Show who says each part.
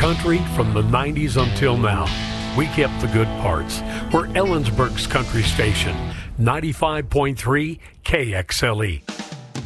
Speaker 1: country from the 90s until now. We kept the good parts. We're Ellensburg's country station, 95.3 KXLE.